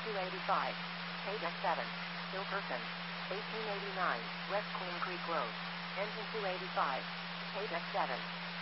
285, Paydeck 7, Hilkerson, 1889, West Queen Creek Road, Engine 285, Paydeck 7.